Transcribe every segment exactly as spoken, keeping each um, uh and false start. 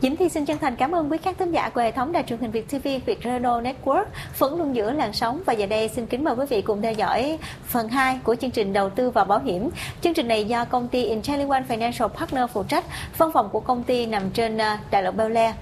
Diễm Thi xin chân thành cảm ơn quý khán thính giả của hệ thống đài truyền hình Việt ti vi Vietradar Network vẫn luôn giữ làn sóng. Và giờ đây xin kính mời quý vị cùng theo dõi phần hai của chương trình đầu tư và bảo hiểm. Chương trình này do công ty IntelliOne Financial Partner phụ trách. Văn phòng của công ty nằm trên đại lộ Bel Air,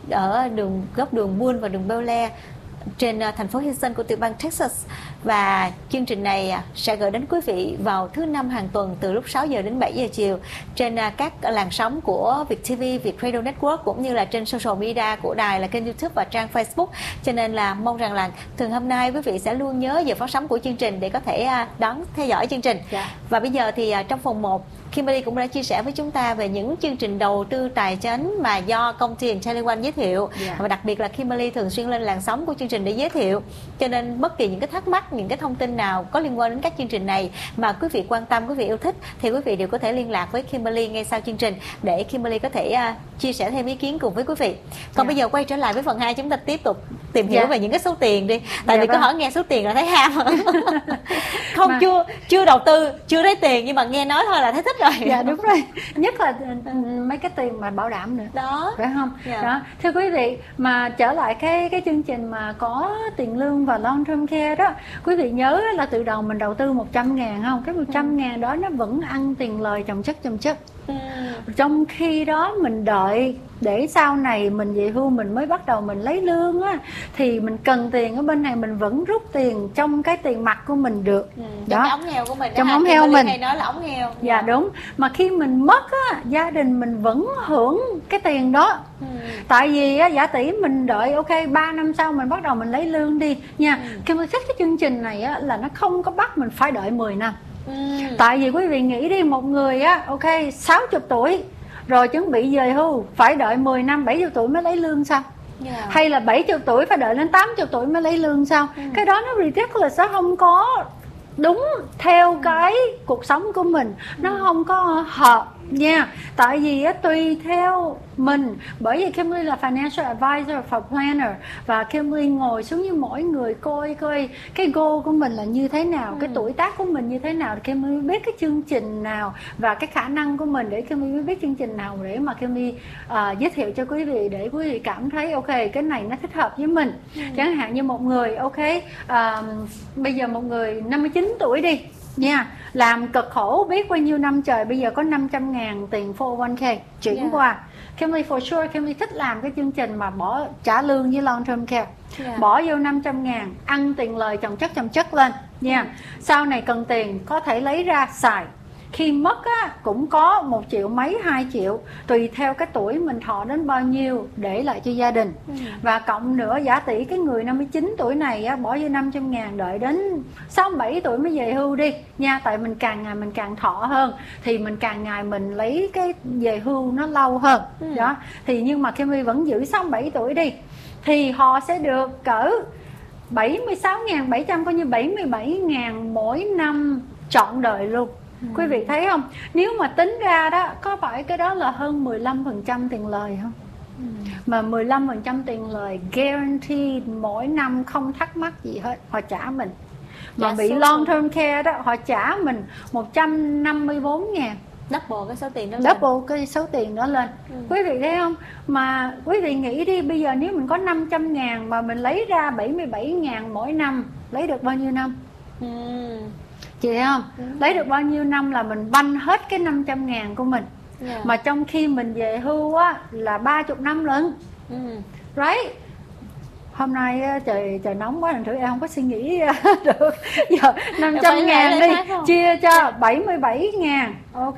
ở đường góc đường Bull và đường Bel Air trên thành phố Houston của tiểu bang Texas. Và chương trình này sẽ gửi đến quý vị vào thứ năm hàng tuần từ lúc sáu giờ đến bảy giờ chiều trên các làn sóng của Việt ti vi Vietradar Network, cũng như là trên social media của đài là kênh YouTube và trang Facebook. Cho nên là mong rằng là thường hôm nay quý vị sẽ luôn nhớ giờ phát sóng của chương trình để có thể đón theo dõi chương trình. Yeah. Và bây giờ thì trong phần một, Kimberly cũng đã chia sẻ với chúng ta về những chương trình đầu tư tài chính mà do công ty IntelliOne giới thiệu. Yeah. Và đặc biệt là Kimberly thường xuyên lên làn sóng của chương trình để giới thiệu. Cho nên bất kỳ những cái thắc mắc, những cái thông tin nào có liên quan đến các chương trình này mà quý vị quan tâm, quý vị yêu thích thì quý vị đều có thể liên lạc với Kimberly ngay sau chương trình để Kimberly có thể uh, chia sẻ thêm ý kiến cùng với quý vị. Còn yeah. bây giờ quay trở lại với phần hai, chúng ta tiếp tục tìm hiểu yeah. về những cái số tiền đi. Tại yeah, vì vâng. có hỏi nghe số tiền là thấy ham. Không, mà... chưa chưa đầu tư, chưa thấy tiền nhưng mà nghe nói thôi là thấy thích rồi. Dạ đúng rồi. Nhất là mấy cái tiền mà bảo đảm nữa. Đó. Phải không? Yeah. Đó. Thưa quý vị, mà trở lại cái cái chương trình mà có tiền lương và long term care đó, quý vị nhớ là từ đầu mình đầu tư một trăm ngàn không? Cái một trăm ngàn đó nó vẫn ăn tiền lời chồng chất chồng chất. Ừ. Trong khi đó mình đợi để sau này mình về hưu mình mới bắt đầu mình lấy lương á, thì mình cần tiền ở bên này mình vẫn rút tiền trong cái tiền mặt của mình được. Ừ. Đó. Trong cái ống heo của mình. Trong ống heo mình. Hay nói là ống heo. Dạ yeah, đúng. Mà khi mình mất á, gia đình mình vẫn hưởng cái tiền đó. Ừ. Tại vì á, giả tỷ mình đợi ok ba năm sau mình bắt đầu mình lấy lương đi nha. Ừ. Khi mà thích cái chương trình này á, là nó không có bắt mình phải đợi mười năm. Ừ. Tại vì quý vị nghĩ đi, một người á ok sáu mươi tuổi rồi chuẩn bị về hưu phải đợi mười năm, bảy mươi tuổi mới lấy lương sao? Yeah. Hay là bảy mươi tuổi phải đợi lên tám mươi tuổi mới lấy lương sao? Ừ. Cái đó nó ridiculous, nó không có đúng theo cái cuộc sống của mình, nó không có hợp nha. Yeah. Tại vì á, tùy theo mình, bởi vì Kimberly là financial advisor for planner, và Kimberly ngồi xuống với mỗi người coi coi cái goal của mình là như thế nào, ừ. cái tuổi tác của mình như thế nào, Kimberly biết cái chương trình nào và cái khả năng của mình để Kimberly biết chương trình nào để mà Kimberly uh, giới thiệu cho quý vị, để quý vị cảm thấy ok cái này nó thích hợp với mình. Ừ. Chẳng hạn như một người ok uh, bây giờ một người năm mươi chín tuổi đi nha, yeah. làm cực khổ biết bao nhiêu năm trời, bây giờ có năm trăm ngàn tiền four oh one k chuyển yeah. qua. Kimberly for sure, Kimberly thích làm cái chương trình mà bỏ trả lương với long term care. Yeah. Bỏ vô năm trăm ngàn, ăn tiền lời chồng chất chồng chất lên nha. Yeah. Sau này cần tiền có thể lấy ra xài. Khi mất á, cũng có một triệu mấy, hai triệu, tùy theo cái tuổi mình thọ đến bao nhiêu để lại cho gia đình. Ừ. Và cộng nữa, giả tỷ cái người năm mươi chín tuổi này á, bỏ vô năm trăm ngàn đợi đến sáu bảy tuổi mới về hưu đi nha. Tại mình càng ngày mình càng thọ hơn thì mình càng ngày mình lấy cái về hưu nó lâu hơn. Ừ. Đó. Thì nhưng mà Kimberly vẫn giữ sáu bảy tuổi đi thì họ sẽ được cỡ bảy mươi sáu nghìn bảy trăm, coi như bảy mươi bảy nghìn mỗi năm trọn đời luôn. Ừ. Quý vị thấy không? Nếu mà tính ra đó, có phải cái đó là hơn mười lăm phần trăm tiền lời không? Ừ. Mà mười lăm phần trăm tiền lời guaranteed mỗi năm, không thắc mắc gì hết, họ trả mình. Mà dạ, bị long term care đó, họ trả mình một trăm năm mươi bốn ngàn. Double cái số tiền đó lên. Double cái số tiền đó lên. Ừ. Quý vị thấy không? Mà quý vị nghĩ đi, bây giờ nếu mình có năm trăm ngàn mà mình lấy ra bảy mươi bảy ngàn mỗi năm, lấy được bao nhiêu năm? Ừ. Chị thấy không? Ừ. Lấy được bao nhiêu năm là mình banh hết cái năm trăm ngàn của mình. Yeah. Mà trong khi mình về hưu á là ba mươi năm lận. Ừ. Right? Hôm nay trời trời nóng quá, thành thử em không có suy nghĩ được. Giờ năm trăm ngàn đi, chia cho bảy mươi bảy ngàn. Ok?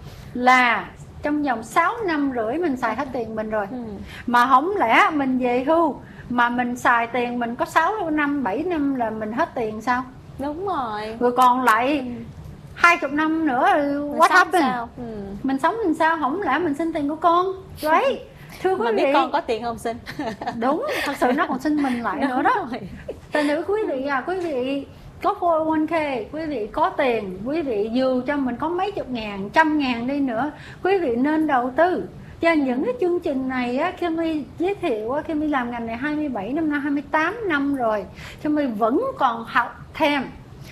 Là trong vòng sáu năm rưỡi mình xài hết tiền mình rồi. Ừ. Mà không lẽ mình về hưu mà mình xài tiền mình có sáu năm, bảy năm là mình hết tiền sao? Đúng rồi. Rồi còn lại hai mươi năm nữa what happened? Ừ. Mình sống làm sao? Không lẽ mình xin tiền của con? Đấy. Thưa quý mà vị, biết con có tiền không xin? Đúng, thật sự nó còn xin mình lại nữa đó. Tại nữ quý vị à, quý vị có four oh one k, quý vị có tiền, quý vị dù cho mình có mấy chục ngàn, trăm ngàn đi nữa, quý vị nên đầu tư. Và những cái chương trình này á, Kimberly giới thiệu á, Kimberly làm ngành này hai mươi bảy năm, hai mươi tám năm rồi, Kimberly vẫn còn học thêm.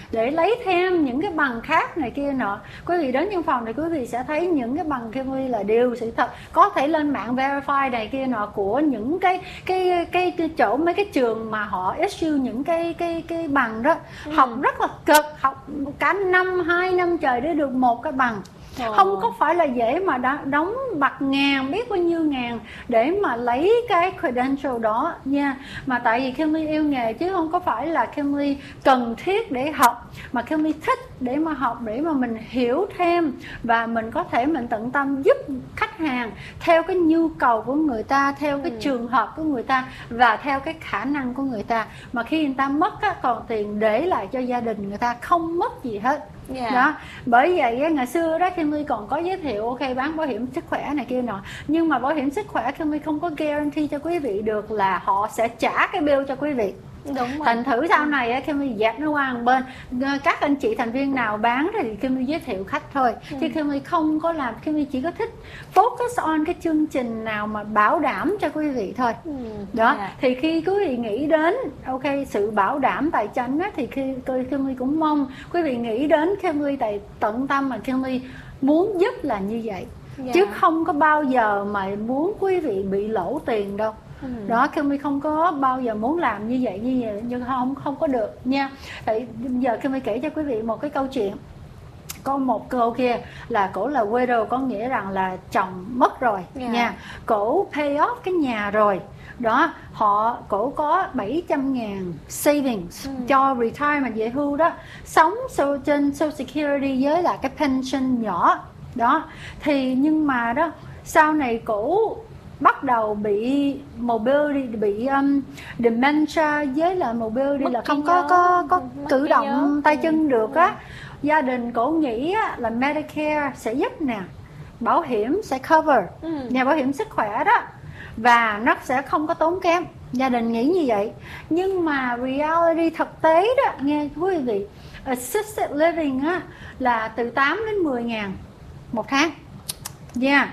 để lấy thêm những cái bằng khác này kia nọ. Quý vị đến văn phòng thì quý vị sẽ thấy những cái bằng Kim Ly là điều sự thật, có thể lên mạng verify này kia nọ của những cái cái cái, cái chỗ mấy cái trường mà họ issue những cái cái cái bằng đó. Ừ. Học rất là cực, học cả năm hai năm trời để được một cái bằng. Ồ. Không có phải là dễ mà đã đóng bạc ngàn, biết bao nhiêu ngàn để mà lấy cái credential đó nha. Mà tại vì Kim Ly yêu nghề chứ không có phải là Kim Ly cần thiết để học, mà Kim Ly thích để mà học, để mà mình hiểu thêm và mình có thể mình tận tâm giúp khách hàng theo cái nhu cầu của người ta, theo cái ừ. trường hợp của người ta và theo cái khả năng của người ta. Mà khi người ta mất á, còn tiền để lại cho gia đình người ta, không mất gì hết. Yeah. Đó, bởi vậy ngày xưa đó Kim Ly còn có giới thiệu ok bán bảo hiểm sức khỏe này kia nọ, nhưng mà bảo hiểm sức khỏe Kim Ly không có guarantee cho quý vị được là họ sẽ trả cái bill cho quý vị. Đúng rồi. Thành thử sau này Kim Ly dẹp nó qua một bên, các anh chị thành viên nào bán thì Kim Ly giới thiệu khách thôi. Ừ. Chứ Kim Ly không có làm, Kim Ly chỉ có thích focus on cái chương trình nào mà bảo đảm cho quý vị thôi. Ừ. Đó, yeah. Thì khi quý vị nghĩ đến ok sự bảo đảm tài chính á, thì khi Kim Ly cũng mong quý vị nghĩ đến Kim Ly tại tận tâm mà Kim Ly muốn giúp là như vậy. Yeah. Chứ không có bao giờ mà muốn quý vị bị lỗ tiền đâu. Ừ. Đó, Kim Ly không có bao giờ muốn làm như vậy như vậy nhưng không không có được nha. Tại giờ Kim Ly kể cho quý vị một cái câu chuyện. Có một cô kia là cổ là widow, có nghĩa rằng là chồng mất rồi. Yeah. Nha. Cổ pay off cái nhà rồi. Đó, họ cổ có bảy trăm ngàn savings ừ. cho retirement về hưu đó, sống trên Social Security với là cái pension nhỏ. Đó, thì nhưng mà đó sau này cổ bắt đầu bị mobility, bị um, dementia với lại mobility mất là không có có có cử động nhớ. Tay chân được á. Gia đình cổ nghĩ á, là Medicare sẽ giúp nè, bảo hiểm sẽ cover, ừ. nhà bảo hiểm sức khỏe đó, và nó sẽ không có tốn kém. Gia đình nghĩ như vậy, nhưng mà reality thực tế đó nghe quý vị, assisted living á là từ tám đến mười ngàn một tháng. Yeah.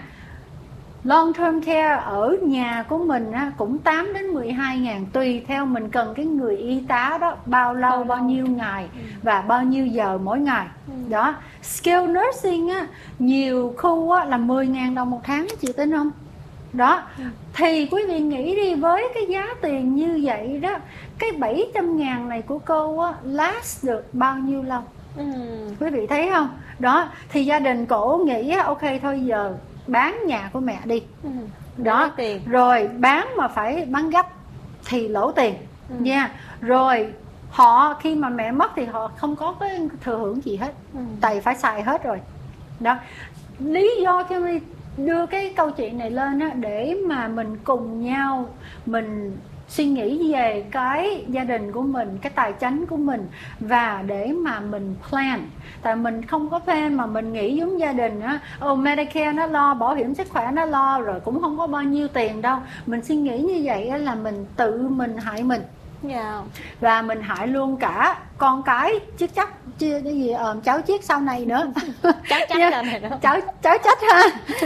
Long term care ở nhà của mình á, cũng tám đến mười hai ngàn, tùy theo mình cần cái người y tá đó bao lâu, bao, bao nhiêu ngày ừ. và bao nhiêu giờ mỗi ngày. Ừ. Đó, skilled nursing á, nhiều khu á, là mười ngàn đồng một tháng, chị tin không? Đó, ừ. thì quý vị nghĩ đi, với cái giá tiền như vậy đó, cái bảy trăm ngàn này của cô á, last được bao nhiêu lâu? Ừ. Quý vị thấy không? Đó, thì gia đình cổ nghĩ ok thôi giờ bán nhà của mẹ đi. Ừ. Đó, tiền. Rồi bán mà phải bán gấp thì lỗ tiền. Ừ. Nha. Rồi họ khi mà mẹ mất thì họ không có cái thừa hưởng gì hết. Ừ. Tại phải xài hết rồi. Đó. Lý do khi mình đưa cái câu chuyện này lên á, để mà mình cùng nhau mình suy nghĩ về cái gia đình của mình, cái tài chính của mình, và để mà mình plan. Tại mình không có plan mà mình nghĩ giống gia đình á, oh, Medicare nó lo, bảo hiểm sức khỏe nó lo, rồi cũng không có bao nhiêu tiền đâu. Mình suy nghĩ như vậy á, là mình tự mình hại mình. Yeah. Và mình hại luôn cả con cái chứ chắc chưa cái gì ờm cháu chết sau này nữa. Cháu chết này đó. Cháu cháu chết ha.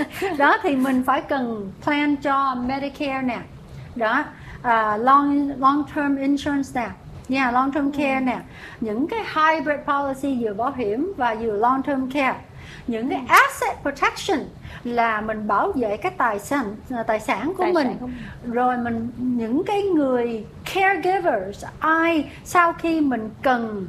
Đó, thì mình phải cần plan cho Medicare nè. Đó. Uh, long long term insurance nè, nha, yeah, long term care nè, những cái hybrid policy vừa bảo hiểm và vừa long term care, những cái asset protection là mình bảo vệ cái tài sản tài sản của tài mình, sản của... rồi mình những cái người caregivers, ai sau khi mình cần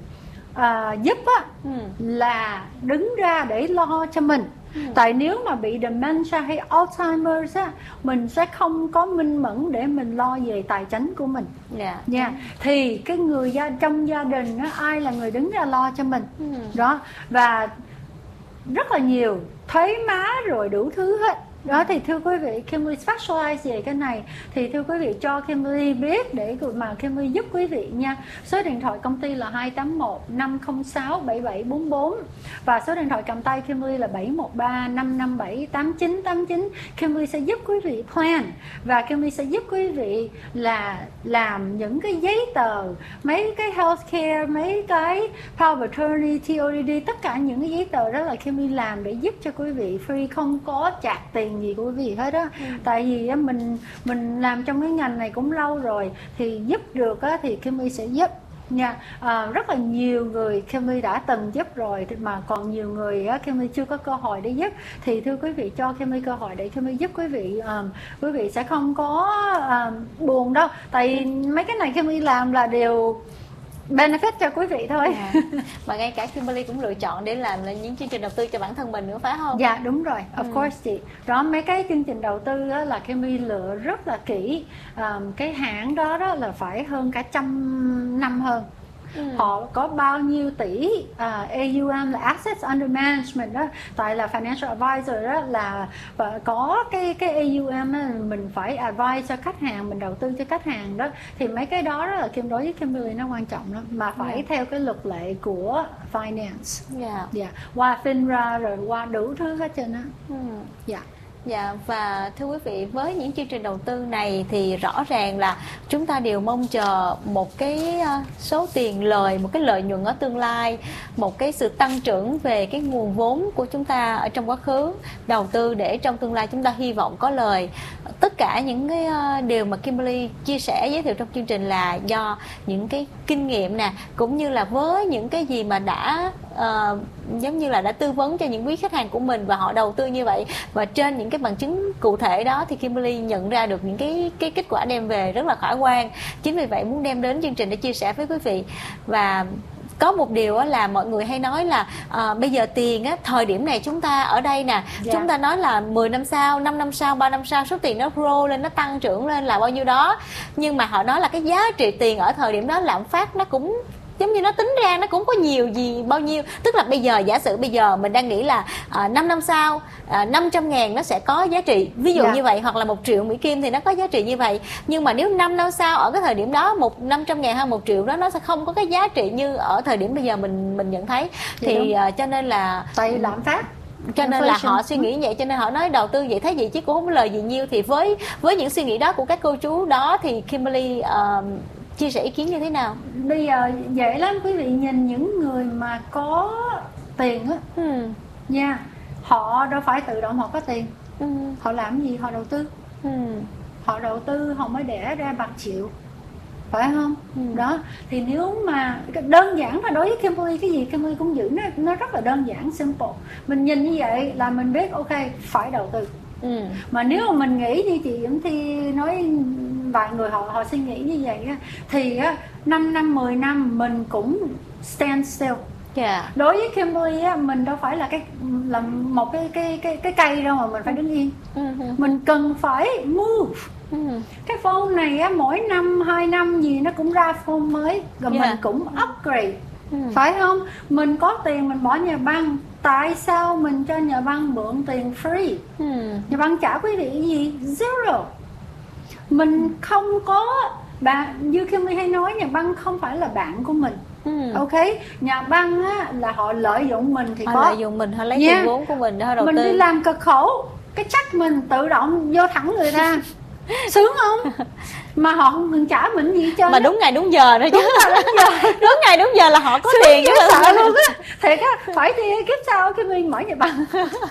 uh, giúp á, ừ. là đứng ra để lo cho mình. Ừ. Tại nếu mà bị dementia hay Alzheimer's á, mình sẽ không có minh mẫn để mình lo về tài chính của mình. Yeah. Yeah. Thì cái người gia trong gia đình á, ai là người đứng ra lo cho mình. Ừ. Đó, và rất là nhiều thuế má rồi đủ thứ hết. Đó, thì thưa quý vị, Kim Ly specialize về cái này, thì thưa quý vị cho Kim Ly biết để mà Kim Ly giúp quý vị nha. Số điện thoại công ty là hai tám một năm không sáu bảy bảy bốn bốn, và số điện thoại cầm tay Kim Ly là bảy một ba năm năm bảy tám chín tám chín. Kim Ly sẽ giúp quý vị plan, và Kim Ly sẽ giúp quý vị là làm những cái giấy tờ, mấy cái healthcare, mấy cái power of attorney, T O D D, tất cả những cái giấy tờ đó là Kim Ly làm để giúp cho quý vị free, không có chạc tiền gì của quý vị hết á. Ừ. Tại vì á, mình mình làm trong cái ngành này cũng lâu rồi, thì giúp được á, thì Kim Ly sẽ giúp. Nha, à, rất là nhiều người Kimberly đã từng giúp rồi mà còn nhiều người á, Kimberly chưa có cơ hội để giúp, thì thưa quý vị cho Kimberly cơ hội để Kimberly giúp quý vị. Um, quý vị sẽ không có um, buồn đâu, tại mấy cái này Kimberly làm là đều benefit cho quý vị thôi. Yeah. Mà ngay cả Kimberly cũng lựa chọn để làm là những chương trình đầu tư cho bản thân mình nữa phải không? Dạ đúng rồi, of ừ. course chị. Đó, mấy cái chương trình đầu tư á, là Kimberly lựa rất là kỹ. Um, cái hãng đó đó là phải hơn cả trăm năm hơn. Ừ. Họ có bao nhiêu tỷ uh, A U M là Assets Under Management đó, tại là Financial Advisor đó là và có cái cái A U M đó, mình phải advise cho khách hàng, mình đầu tư cho khách hàng đó, thì mấy cái đó, đó là Kim đối với Kimberly nó quan trọng lắm, mà phải yeah. theo cái luật lệ của finance, yeah. Yeah. qua FINRA rồi qua đủ thứ hết trơn á. Ừ. Yeah. Dạ, và thưa quý vị, với những chương trình đầu tư này thì rõ ràng là chúng ta đều mong chờ một cái số tiền lời, một cái lợi nhuận ở tương lai, một cái sự tăng trưởng về cái nguồn vốn của chúng ta ở trong quá khứ, đầu tư để trong tương lai chúng ta hy vọng có lời. Tất cả những cái điều mà Kimberly chia sẻ giới thiệu trong chương trình là do những cái kinh nghiệm nè, cũng như là với những cái gì mà đã uh, giống như là đã tư vấn cho những quý khách hàng của mình và họ đầu tư như vậy, và trên những cái bằng chứng cụ thể đó thì Kimberly nhận ra được những cái cái kết quả đem về rất là khả quan. Chính vì vậy muốn đem đến chương trình để chia sẻ với quý vị. Và có một điều là mọi người hay nói là à, bây giờ tiền á, thời điểm này chúng ta ở đây nè, yeah. chúng ta nói là mười năm sau, năm năm sau, ba năm sau số tiền nó grow lên, nó tăng trưởng lên là bao nhiêu đó, nhưng mà họ nói là cái giá trị tiền ở thời điểm đó lạm phát nó cũng giống như nó tính ra nó cũng có nhiều gì bao nhiêu. Tức là bây giờ giả sử bây giờ mình đang nghĩ là à, năm năm sau à, năm trăm ngàn nó sẽ có giá trị, ví dụ yeah. như vậy, hoặc là một triệu Mỹ Kim thì nó có giá trị như vậy. Nhưng mà nếu năm năm sau ở cái thời điểm đó một năm trăm ngàn hay một triệu đó nó sẽ không có cái giá trị như ở thời điểm bây giờ mình mình nhận thấy. Vậy thì à, cho nên là tại lạm phát, cho nên là họ suy nghĩ vậy, cho nên họ nói đầu tư vậy thấy gì chứ cũng không có lời gì nhiều. Thì với với những suy nghĩ đó của các cô chú đó thì Kimberly uh, chia sẻ ý kiến như thế nào? Bây giờ dễ lắm quý vị, nhìn những người mà có tiền á, ừ. nha, họ đâu phải tự động họ có tiền, ừ. họ làm gì? Họ đầu tư, ừ. họ đầu tư họ mới đẻ ra bạc triệu, phải không? Ừ. Đó, thì nếu mà đơn giản là đối với Kimberly cái gì Kimberly cũng giữ nó nó rất là đơn giản, simple. Mình nhìn như vậy là mình biết ok phải đầu tư. Ừ. Mà nếu mà mình nghĩ như chị Yểm Thi nói, vài người họ họ suy nghĩ như vậy á, thì á năm năm mười năm mình cũng stand still. Yeah. Đối với Kimberly á, mình đâu phải là cái là một cái cái cái cái cây đâu mà mình phải đứng yên. Uh-huh. Mình cần phải move. Uh-huh. Cái phone này á, mỗi năm hai năm gì nó cũng ra phone mới, rồi yeah. mình cũng upgrade. Uh-huh. Phải không? Mình có tiền mình bỏ nhà băng, tại sao mình cho nhà băng mượn tiền free? Uh-huh. Nhà băng trả quý vị gì? Zero. Mình không có bạn, như Kimberly hay nói, nhà băng không phải là bạn của mình. Ừ. Ok, nhà băng á, là họ lợi dụng mình thì họ có lợi dụng mình, họ lấy yeah. tiền vốn của mình để họ đầu mình tư. Mình đi làm cực khổ, cái check mình tự động vô thẳng người ta. Sướng không? Mà họ không cần trả mình gì cho mà đúng ngày đúng giờ nữa chứ. Đúng, đúng, giờ. Đúng ngày đúng giờ là họ có sướng tiền chứ sợ luôn á. Thiệt á, phải thì kiếp sau cái mình mở nhà băng.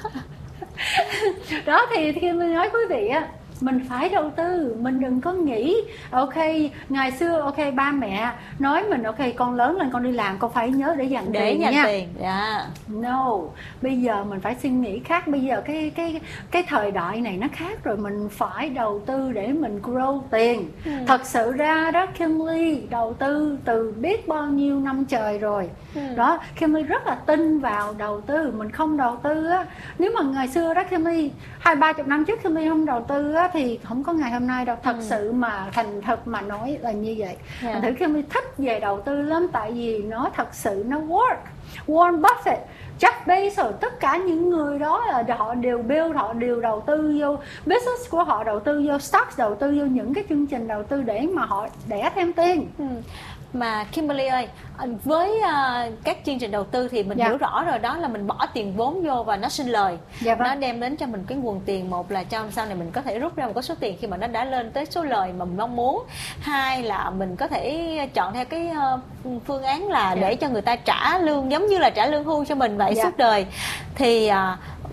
Đó thì khi mình nói quý vị á, mình phải đầu tư, mình đừng có nghĩ ok ngày xưa ok ba mẹ nói mình ok con lớn lên con đi làm con phải nhớ để dành để tiền dành nha. tiền. Yeah. No, bây giờ mình phải suy nghĩ khác. Bây giờ cái cái cái thời đại này nó khác rồi, mình phải đầu tư để mình grow tiền. Ừ. Thật sự ra đó Kimberly đầu tư từ biết bao nhiêu năm trời rồi. Ừ. Đó, Kimberly rất là tin vào đầu tư. Mình không đầu tư á, nếu mà ngày xưa đó Kimberly hai ba chục năm trước Kimberly không đầu tư á thì không có ngày hôm nay đâu. Thật ừ. sự mà thành thật mà nói là như vậy. Yeah. Mình thử Kimberly thích về đầu tư lắm, tại vì nó thật sự nó work. Warren Buffett, Jeff Bezos, tất cả những người đó là họ đều build, họ đều đầu tư vô business của họ, đầu tư vô stocks, đầu tư vô những cái chương trình đầu tư để mà họ đẻ thêm tiền. Ừ. Mà Kimberly ơi, với uh, các chương trình đầu tư thì mình dạ. hiểu rõ rồi, đó là mình bỏ tiền vốn vô và nó sinh lời. Dạ vâng. Nó đem đến cho mình cái nguồn tiền, một là cho sau này mình có thể rút ra một cái số tiền khi mà nó đã lên tới số lời mà mình mong muốn. Hai là mình có thể chọn theo cái uh, phương án là dạ. để cho người ta trả lương giống như là trả lương hưu cho mình vậy dạ. suốt đời. Thì uh,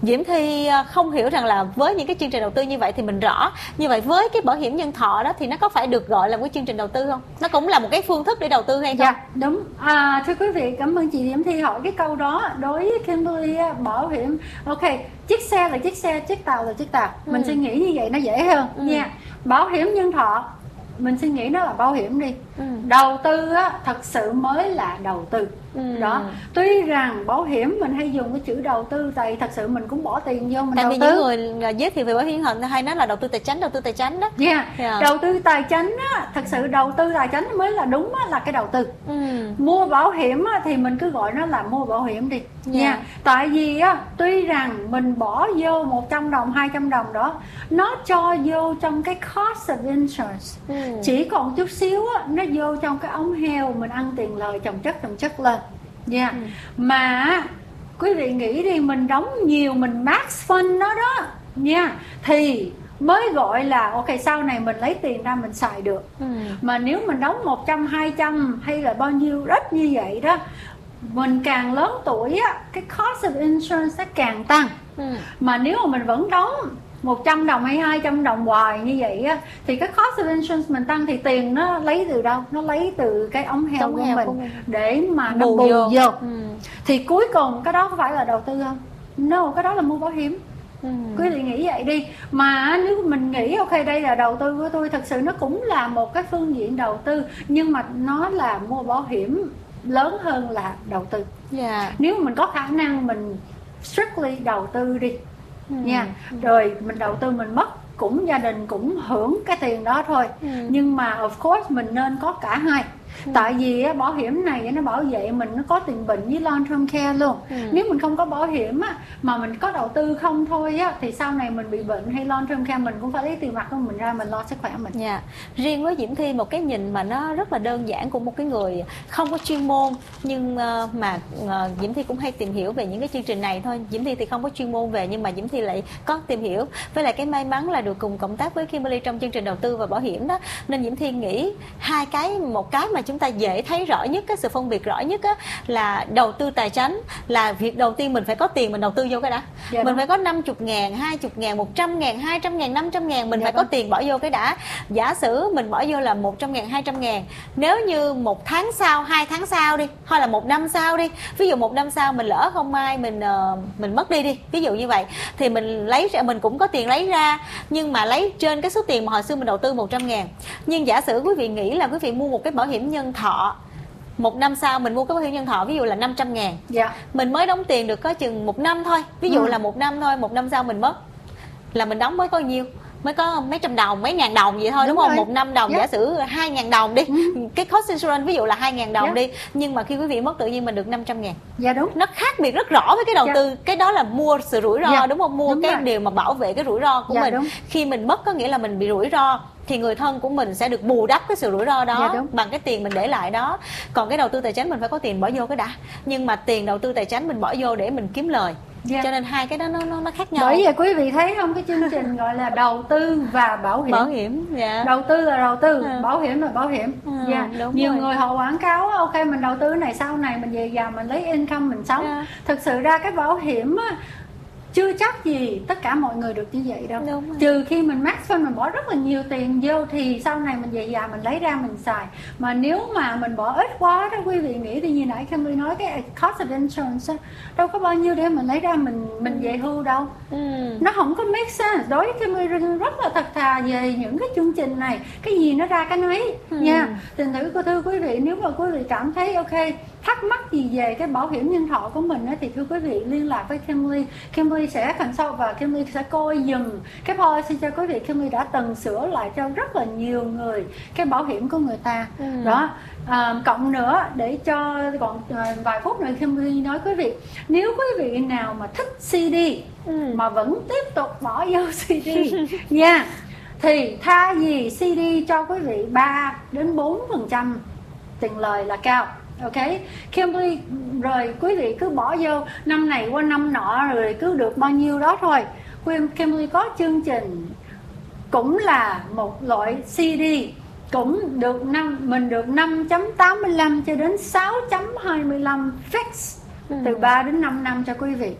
Diễm Thi không hiểu rằng là với những cái chương trình đầu tư như vậy thì mình rõ. Như vậy với cái bảo hiểm nhân thọ đó thì nó có phải được gọi là một cái chương trình đầu tư không? Nó cũng là một cái phương thức để đầu tư hay không? Dạ, đúng. À, thưa quý vị, cảm ơn chị Diễm Thi hỏi cái câu đó. Đối với Kimberly, bảo hiểm, ok, chiếc xe là chiếc xe, chiếc tàu là chiếc tàu. Ừ. Mình suy nghĩ như vậy nó dễ hơn ừ. nha. Bảo hiểm nhân thọ, mình suy nghĩ nó là bảo hiểm đi. Ừ. Đầu tư á, thật sự mới là đầu tư. Ừ. Đó, tuy rằng bảo hiểm mình hay dùng cái chữ đầu tư, tại thật sự mình cũng bỏ tiền vô mình tại đầu vì tư. Những người giới thiệu về bảo hiểm nhân thọ hay nói là đầu tư tài chính, đầu tư tài chính đó. Yeah. Yeah. Đầu tư tài chính á, thật sự đầu tư tài chính mới là đúng á, là cái đầu tư. Ừ. Mua bảo hiểm á, thì mình cứ gọi nó là mua bảo hiểm đi. Yeah. Yeah. Tại vì á, tuy rằng mình bỏ vô một trăm đồng, hai trăm đồng đó, nó cho vô trong cái cost of insurance. Ừ. Chỉ còn chút xíu á, nó vô trong cái ống heo, mình ăn tiền lời chồng chất chồng chất lên. Yeah. Ừ. Mà quý vị nghĩ đi, mình đóng nhiều, mình max fund nó đó nha, yeah. Thì mới gọi là ok, sau này mình lấy tiền ra mình xài được. Ừ. Mà nếu mình đóng một trăm, hai trăm hay là bao nhiêu ít như vậy đó, mình càng lớn tuổi á, cái cost of insurance nó càng tăng. Ừ. Mà nếu mà mình vẫn đóng một trăm đồng hay hai trăm đồng hoài như vậy á, thì cái cost of insurance mình tăng, thì tiền nó lấy từ đâu? Nó lấy từ cái ống heo, của, heo mình, của mình để mà nó bù, bù vô, vô. Ừ. Thì cuối cùng cái đó có phải là đầu tư không? No, cái đó là mua bảo hiểm. Ừ. Quý vị nghĩ vậy đi. Mà nếu mình nghĩ ok, đây là đầu tư của tôi, thật sự nó cũng là một cái phương diện đầu tư, nhưng mà nó là mua bảo hiểm lớn hơn là đầu tư. Yeah. Nếu mình có khả năng mình strictly đầu tư đi. Ừ. Nha, rồi mình đầu tư mình mất, cũng gia đình cũng hưởng cái tiền đó thôi. Ừ. Nhưng mà of course mình nên có cả hai. Ừ. Tại vì á, bảo hiểm này nó bảo vệ mình, nó có tiền bệnh với long term care luôn. Ừ. Nếu mình không có bảo hiểm á, mà mình có đầu tư không thôi á, thì sau này mình bị bệnh hay long term care, mình cũng phải lấy tiền mặt của mình ra, mình lo sức khỏe mình. Yeah. Riêng với Diễm Thi, một cái nhìn mà nó rất là đơn giản của một cái người không có chuyên môn, nhưng uh, mà uh, Diễm Thi cũng hay tìm hiểu về những cái chương trình này thôi. Diễm Thi thì không có chuyên môn về, nhưng mà Diễm Thi lại có tìm hiểu, với lại cái may mắn là được cùng cộng tác với Kimberly trong chương trình đầu tư và bảo hiểm đó, nên Diễm Thi nghĩ hai cái, một cái mà chúng ta dễ thấy rõ nhất, cái sự phân biệt rõ nhất á, là đầu tư tài chính là việc đầu tiên mình phải có tiền mình đầu tư vô cái đã. Dạ mình đúng. Phải có năm mươi ngàn, hai mươi ngàn, một trăm ngàn, hai trăm ngàn, năm trăm ngàn, mình dạ phải đúng. Có tiền bỏ vô cái đã. Giả sử mình bỏ vô là một trăm ngàn, hai trăm ngàn, nếu như một tháng sau, hai tháng sau đi, hay là một năm sau đi, ví dụ một năm sau mình lỡ không may mình uh, mình mất đi đi, ví dụ như vậy, thì mình lấy ra, mình cũng có tiền lấy ra, nhưng mà lấy trên cái số tiền mà hồi xưa mình đầu tư một trăm ngàn. Nhưng giả sử quý vị nghĩ là quý vị mua một cái bảo hiểm nhân thọ, một năm sau mình mua cái bảo hiểm nhân thọ ví dụ là năm trăm ngàn. Dạ. Mình mới đóng tiền được có chừng một năm thôi, ví dụ ừ. là một năm thôi, một năm sau mình mất là mình đóng mới có nhiêu, mới có mấy trăm đồng, mấy ngàn đồng vậy thôi, đúng, đúng không? Một năm đồng, yeah. Giả sử hai ngàn đồng đi, ừ. cái cost insurance ví dụ là hai ngàn đồng, yeah. đi, nhưng mà khi quý vị mất tự nhiên mình được năm trăm ngàn. Dạ đúng. Nó khác biệt rất rõ với cái đầu yeah. tư, cái đó là mua sự rủi ro, yeah. đúng không? Mua đúng cái rồi. Điều mà bảo vệ cái rủi ro của yeah, mình. Đúng. Khi mình mất có nghĩa là mình bị rủi ro, thì người thân của mình sẽ được bù đắp cái sự rủi ro đó, dạ, bằng cái tiền mình để lại đó. Còn cái đầu tư tài chính mình phải có tiền bỏ vô cái đã, nhưng mà tiền đầu tư tài chính mình bỏ vô để mình kiếm lời. Yeah. Cho nên hai cái đó nó nó, nó khác nhau. Bởi vậy quý vị thấy không, cái chương trình gọi là đầu tư và bảo hiểm. Bảo hiểm, dạ. Đầu tư là đầu tư, à. Bảo hiểm là bảo hiểm. À, yeah. Nhiều rồi. Người họ quảng cáo ok mình đầu tư này, sau này mình về già mình lấy income mình sống. Yeah. Thực sự ra cái bảo hiểm á, chưa chắc gì tất cả mọi người được như vậy đâu. Trừ khi mình max fund, mình bỏ rất là nhiều tiền vô, thì sau này mình về già mình lấy ra mình xài. Mà nếu mà mình bỏ ít quá đó, quý vị nghĩ thì như nãy Kimberly nói cái cost of insurance đâu có bao nhiêu để mình lấy ra mình mình về hưu đâu. Ừ. Nó không có make sense. Đối với Kimberly rất là thật thà về những cái chương trình này, cái gì nó ra cái nấy. Ừ. Nha. Tình thử cô thưa quý vị, nếu mà quý vị cảm thấy ok, thắc mắc gì về cái bảo hiểm nhân thọ của mình á, thì thưa quý vị liên lạc với Kimberly. Kimberly sẽ consult và Kimberly sẽ coi dùm cái policy cho quý vị. Kimberly đã từng sửa lại cho rất là nhiều người cái bảo hiểm của người ta. Ừ. Đó. À, cộng nữa để cho còn à, vài phút nữa Kimberly nói quý vị, nếu quý vị nào mà thích xê đê ừ. mà vẫn tiếp tục bỏ vô xê đê nha, yeah, thì thay vì xê đê cho quý vị ba đến bốn phần trăm tiền lời là cao. Ok, Kimberly rồi quý vị cứ bỏ vô năm này qua năm nọ rồi cứ được bao nhiêu đó thôi. Kimberly có chương trình cũng là một loại xê đê, cũng được năm mình được năm chấm tám mươi lăm cho đến sáu chấm hai mươi lăm fix, ừ. từ ba đến năm năm cho quý vị.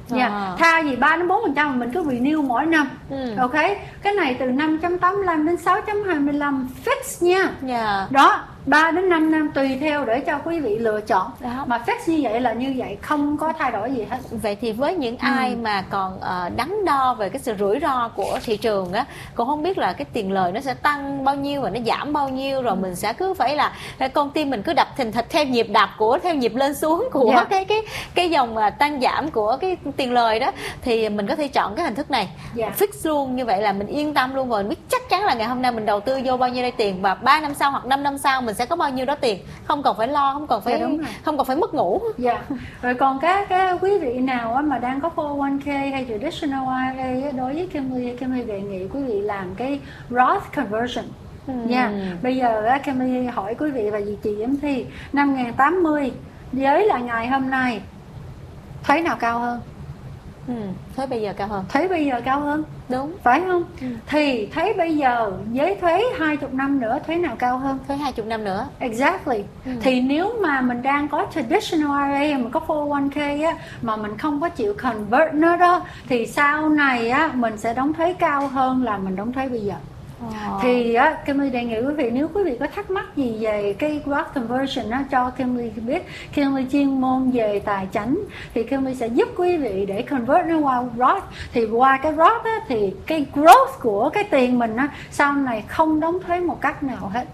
nha. À. Thay vì ba đến bốn phần trăm mình cứ renew mỗi năm. Ừ. Ok, cái này từ năm chấm tám mươi lăm đến sáu chấm hai mươi lăm fix nha. Yeah. Đó, ba đến năm năm tùy theo để cho quý vị lựa chọn. Đó. Mà fix như vậy là như vậy, không có thay đổi gì hết. Vậy thì với những ai mà còn uh, đắn đo về cái sự rủi ro của thị trường á, cũng không biết là cái tiền lời nó sẽ tăng bao nhiêu và nó giảm bao nhiêu, rồi mình sẽ cứ phải là con tim mình cứ đập thình thịch theo nhịp đập của theo nhịp lên xuống của Dạ. cái cái cái dòng mà tăng giảm của cái tiền lời đó, thì mình có thể chọn cái hình thức này. Dạ. Fix luôn, như vậy là mình yên tâm luôn rồi, mình biết chắc chắn là ngày hôm nay mình đầu tư vô bao nhiêu đây tiền và ba năm sau hoặc năm năm sau mình sẽ có bao nhiêu đó tiền, không cần phải lo, không cần phải Dạ, đúng rồi. không cần phải mất ngủ. Dạ. Rồi còn các cái quý vị nào á, mà đang có four oh one k hay traditional i rờ a á, đối với Kimberly, Kimberly đề nghị quý vị làm cái Roth conversion. Ừ. Nha. Bây giờ á, Kimberly hỏi quý vị và chị Diễm Thi, năm một nghìn tám mươi với là ngày hôm nay thuế nào cao hơn? Ừ, thuế bây giờ cao hơn. Thuế bây giờ cao hơn, Đúng. phải không? Ừ. Thì thuế bây giờ với thuế hai mươi năm nữa, thuế nào cao hơn? Thuế hai mươi năm nữa. Exactly. Ừ. Thì nếu mà mình đang có traditional i rờ a, mình có four oh one k á, mà mình không có chịu convert nó đó, thì sau này á, mình sẽ đóng thuế cao hơn là mình đóng thuế bây giờ. Ờ. Thì á, Kimberly đề nghị quý vị, nếu quý vị có thắc mắc gì về cái Roth conversion á, cho Kimberly biết. Kimberly chuyên môn về tài chính thì Kimberly sẽ giúp quý vị để convert nó qua Roth. Thì qua cái Roth á, thì cái growth của cái tiền mình á, sau này không đóng thuế một cách nào hết.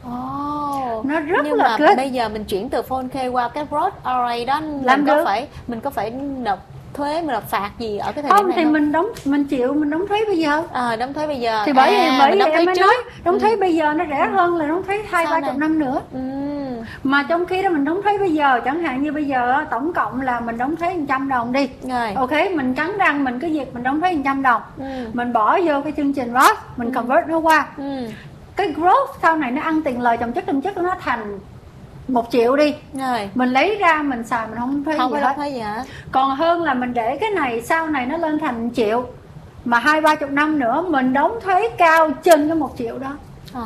Oh. Nó rất Nhưng là mà good. bây giờ mình chuyển từ four oh one k qua cái Roth i rờ a đó, mình Làm có được. phải mình có phải nộp thuế, mình nộp phạt gì ở cái thời Không điểm này thì không? mình đóng, mình chịu, mình đóng thuế bây giờ. À, đóng thuế bây giờ. Thì bởi vì à, bởi mình vì đóng thuế em mới trước. nói đóng thuế Ừ. bây giờ nó rẻ hơn là đóng thuế hai Sau ba này. chục năm nữa. Ừ. Mà trong khi đó mình đóng thuế bây giờ, chẳng hạn như bây giờ á, tổng cộng là mình đóng thuế một trăm đồng đi. Rồi. Ok, mình cắn răng mình cứ việc mình đóng thuế một trăm đồng. Ừ. Mình bỏ vô cái chương trình Roth, mình convert nó qua. Ừ. Cái growth sau này nó ăn tiền lời chồng chất chồng chất nó thành một triệu đi. Rồi. Mình lấy ra mình xài mình không thuế Không gì phải hết. đóng thuế gì hả? Còn hơn là mình để cái này sau này nó lên thành một triệu, mà hai ba chục năm nữa mình đóng thuế cao trên cái một triệu đó.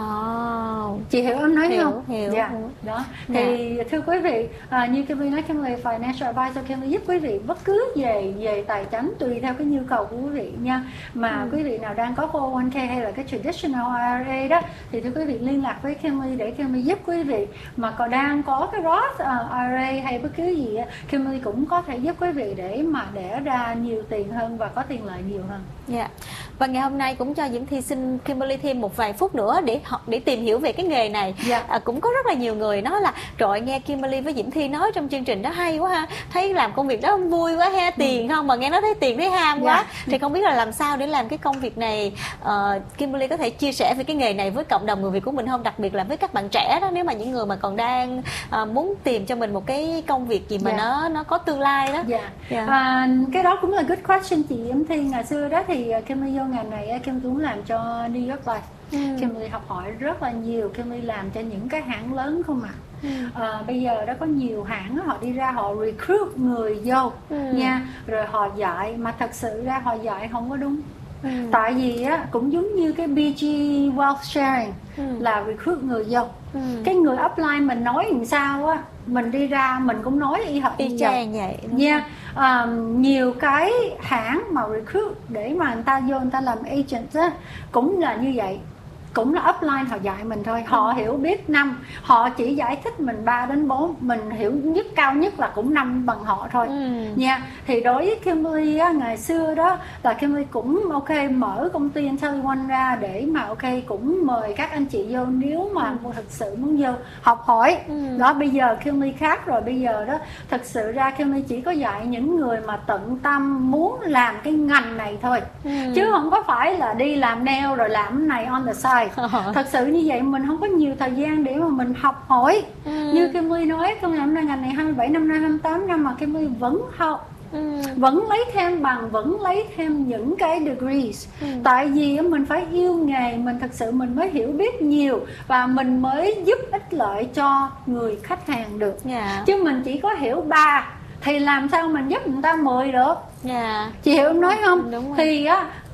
Oh. Chị hiểu em nói Hiểu, không? hiểu, Dạ. hiểu. Đó. Thì thưa quý vị, à, như Kimberly nói, Kimberly Financial Advisor, Kimberly giúp quý vị bất cứ về về tài chính tùy theo cái nhu cầu của quý vị nha. Mà Ừ. quý vị nào đang có four oh one k hay là cái traditional i rờ a đó, thì thưa quý vị liên lạc với Kimberly để Kimberly giúp quý vị. Mà còn đang có cái Roth uh, i rờ a hay bất cứ gì á, Kimberly cũng có thể giúp quý vị để mà đẻ ra nhiều tiền hơn và có tiền lợi nhiều hơn. Dạ. Và ngày hôm nay cũng cho Diễm Thi xin Kimberly thêm một vài phút nữa để học để tìm hiểu về cái nghề này. Dạ. À, cũng có rất là nhiều người nói là trời ơi, nghe Kimberly với Diễm Thi nói trong chương trình đó hay quá ha, thấy làm công việc đó vui quá ha, tiền không mà nghe nói thấy tiền thấy ham quá. Dạ. Thì không biết là làm sao để làm cái công việc này, uh, Kimberly có thể chia sẻ về cái nghề này với cộng đồng người Việt của mình không, đặc biệt là với các bạn trẻ đó, nếu mà những người mà còn đang uh, muốn tìm cho mình một cái công việc gì mà Dạ. nó nó có tương lai đó. Dạ. Dạ. À, cái đó cũng là good question chị Diễm Thi. Ngày xưa đó thì Kimberly vô ngành này, Kim cũng làm cho New York Life. Ừ. Kimberly học hỏi rất là nhiều. Kimberly làm cho những cái hãng lớn không ạ. Ừ. À, bây giờ đó có nhiều hãng họ đi ra họ recruit người vô Ừ. nha, rồi họ dạy mà thật sự ra họ dạy không có đúng. Ừ. Tại vì á, cũng giống như cái bê giê Wealth Sharing Ừ. là recruit người vô. Ừ. Cái người upline mình nói làm sao á, mình đi ra mình cũng nói y hệt Y như vậy. chang vậy. Nha, um, nhiều cái hãng mà recruit để mà người ta vô người ta làm agent á, cũng là như vậy. Cũng là upline họ dạy mình thôi. Họ hiểu biết năm, họ chỉ giải thích mình ba đến bốn, mình hiểu nhất cao nhất là cũng năm bằng họ thôi. Ừ. Nha. Thì đối với Kimberly á, ngày xưa đó là Kimberly cũng ok mở công ty IntelliOne ra để mà ok cũng mời các anh chị vô nếu mà Ừ. thực sự muốn vô học hỏi. Ừ. Đó, bây giờ Kimberly khác rồi. Bây giờ đó thật sự ra Kimberly chỉ có dạy những người mà tận tâm muốn làm cái ngành này thôi. Ừ. Chứ không có phải là đi làm nail rồi làm cái này on the side. Thật sự như vậy mình không có nhiều thời gian để mà mình học hỏi. Ừ. Như Kimberly nói, trong năm nay ngành này hai mươi bảy năm nay, hai mươi tám năm mà Kimberly vẫn học, Ừ. vẫn lấy thêm bằng, vẫn lấy thêm những cái degrees. Ừ. Tại vì mình phải yêu nghề, mình thật sự mình mới hiểu biết nhiều và mình mới giúp ích lợi cho người khách hàng được. Dạ. Chứ mình chỉ có hiểu ba thì làm sao mình giúp người ta mười được. Dạ. Chị hiểu em nói không? Đúng rồi. Thì á,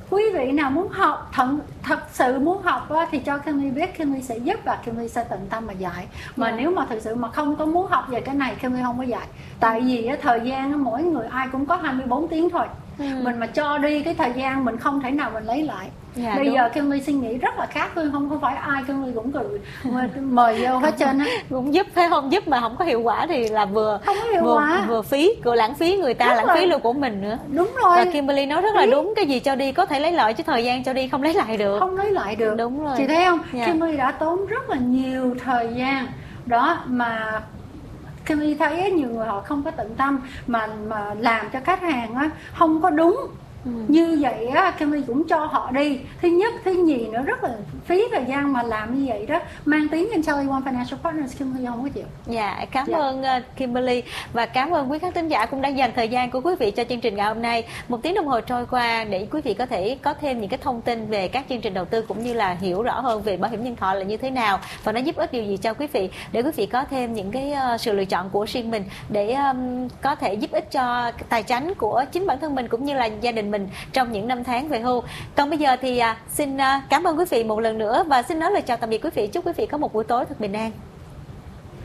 quý vị nào muốn học thật thật sự muốn học á, thì cho Kimmy biết, Kimmy sẽ giúp và Kimmy sẽ tận tâm mà dạy. Mà yeah. nếu mà thực sự mà không có muốn học về cái này, Kimmy không có dạy. Tại vì á, thời gian á, mỗi người ai cũng có hai mươi bốn tiếng thôi. Ừ. Mình mà cho đi cái thời gian mình không thể nào mình lấy lại. Dạ, bây đúng. giờ Kimmy suy nghĩ rất là khác, tôi không có phải ai Kimmy cũng cười mời vô hết trơn á. Cũng giúp phải không, giúp mà không có hiệu quả thì là vừa không có hiệu vừa, quả. vừa phí, vừa lãng phí người ta, rất lãng là... phí luôn của mình nữa. Đúng rồi. Và Kimberly nói rất là phí. Đúng, cái gì cho đi có thể lấy lại chứ thời gian cho đi không lấy lại được. Không lấy lại được. Đúng rồi. Chị thấy không? Dạ. Kimberly đã tốn rất là nhiều thời gian đó mà Kimmy thấy nhiều người họ không có tận tâm mà mà làm cho khách hàng á không có đúng. Ừ. Như vậy á, Kimmy cũng cho họ đi. Thứ nhất, thứ nhì nữa rất là phí thời gian mà làm như vậy đó. Mang tiếng IntelliOne Financial Partners, Kimmy không có chịu. Dạ, cảm dạ. ơn uh, Kimberly. Và cảm ơn quý khán thính giả cũng đã dành thời gian của quý vị cho chương trình ngày hôm nay. Một tiếng đồng hồ trôi qua để quý vị có thể có thêm những cái thông tin về các chương trình đầu tư cũng như là hiểu rõ hơn về bảo hiểm nhân thọ là như thế nào và nó giúp ích điều gì cho quý vị, để quý vị có thêm những cái uh, sự lựa chọn của riêng mình để um, có thể giúp ích cho tài chính của chính bản thân mình cũng như là gia đình mình trong những năm tháng về hưu. Còn bây giờ thì à, xin à, cảm ơn quý vị một lần nữa và xin nói lời chào tạm biệt quý vị. Chúc quý vị có một buổi tối thật bình an.